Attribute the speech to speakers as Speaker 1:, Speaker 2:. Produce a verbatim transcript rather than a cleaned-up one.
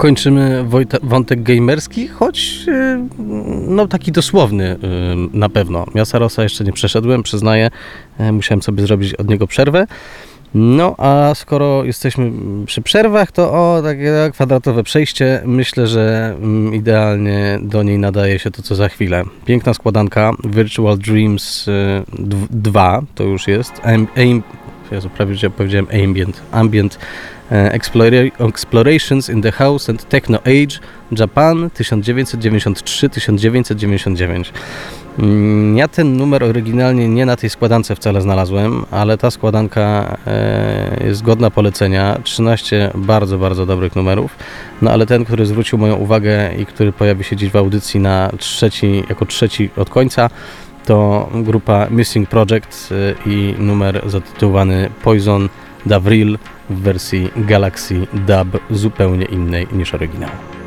Speaker 1: kończymy wojta, wątek gamerski, choć no taki dosłowny na pewno. Miasta Rosa jeszcze nie przeszedłem, przyznaję. Musiałem sobie zrobić od niego przerwę. No a skoro jesteśmy przy przerwach, to o, takie kwadratowe przejście. Myślę, że idealnie do niej nadaje się to, co za chwilę. Piękna składanka Virtual Dreams dwa to już jest. Am, aim, Jezu, prawie powiedziałem ambient. Ambient Explorations in the House and Techno Age Japan tysiąc dziewięćset dziewięćdziesiąt trzy do tysiąc dziewięćset dziewięćdziesiąt dziewięć. Ja ten numer oryginalnie nie na tej składance wcale znalazłem, ale ta składanka jest godna polecenia. trzynaście bardzo, bardzo dobrych numerów. No ale ten, który zwrócił moją uwagę i który pojawi się dziś w audycji na trzeci, jako trzeci od końca, to grupa Missing Project i numer zatytułowany Poison d'Avril w wersji Galaxy Dub zupełnie innej niż oryginał.